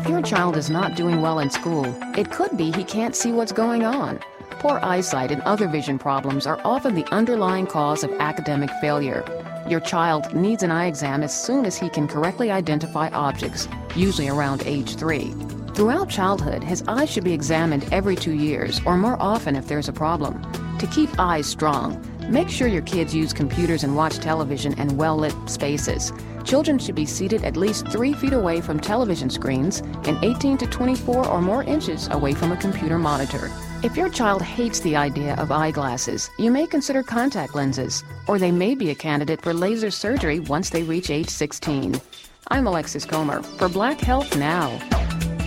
If your child is not doing well in school, it could be he can't see what's going on. Poor eyesight and other vision problems are often the underlying cause of academic failure. Your child needs an eye exam as soon as he can correctly identify objects, usually around age 3. Throughout childhood, his eyes should be examined every 2 years or more often if there's a problem. To keep eyes strong, make sure your kids use computers and watch television in well-lit spaces. Children should be seated at least 3 feet away from television screens and 18 to 24 or more inches away from a computer monitor. If your child hates the idea of eyeglasses, you may consider contact lenses, or they may be a candidate for laser surgery once they reach age 16. I'm Alexis Comer for Black Health Now.